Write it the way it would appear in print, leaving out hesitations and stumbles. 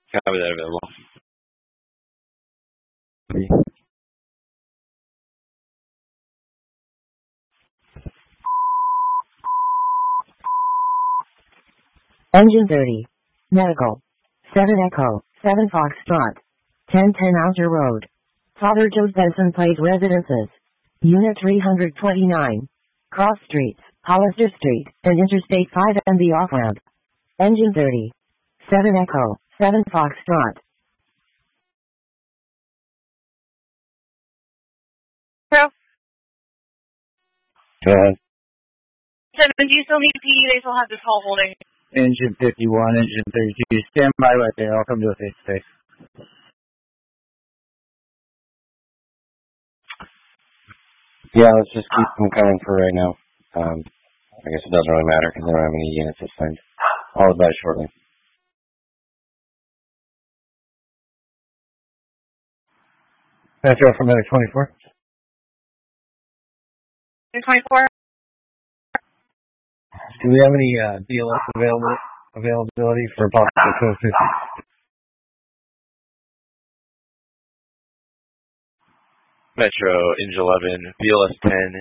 Copy that available. Engine 30. Medical. 7 Echo, 7 Foxtrot. 1010 Outer Road. Father Joe Benson Place Residences. Unit 329. Cross Streets, Hollister Street, and Interstate 5 and the off-ramp. Engine 30. 7 Echo, 7 Foxtrot. Bro, Go ahead. 7, do you still need PD? They still have this call holding. Engine 51, engine 32. Stand by right there. I'll come to a face-to-face. Yeah, let's just keep them coming for right now. I guess it doesn't really matter because I don't have any units assigned. I'll advise shortly. Metro for Medic 24. 24? Do we have any BLS availability for possible code 50? Metro, Engine 11, BLS 10,